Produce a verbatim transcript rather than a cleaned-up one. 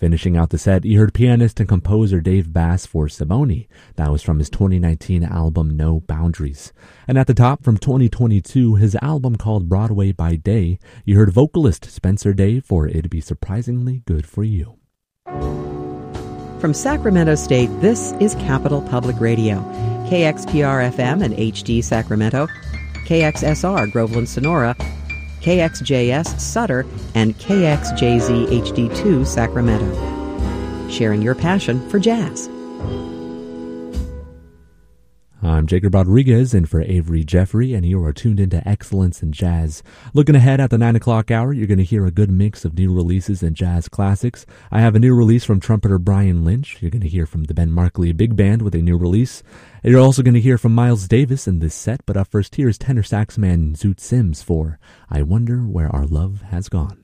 Finishing out the set, you heard pianist and composer Dave Bass for Simone. That was from his twenty nineteen album No Boundaries. And at the top, from twenty twenty-two, his album called Broadway by Day, you heard vocalist Spencer Day for It'd Be Surprisingly Good for You. From Sacramento State, this is Capital Public Radio. K X P R F M and H D Sacramento, K X S R Groveland Sonora, K X J S Sutter, and K X J Z H D two Sacramento. Sharing your passion for jazz. I'm Jacob Rodriguez in for Avery Jeffrey, and you are tuned into Excellence in Jazz. Looking ahead at the nine o'clock hour, you're going to hear a good mix of new releases and jazz classics. I have a new release from trumpeter Brian Lynch. You're going to hear from the Ben Markley Big Band with a new release. And you're also going to hear from Miles Davis in this set, but up first here is tenor sax man Zoot Sims for I Wonder Where Our Love Has Gone.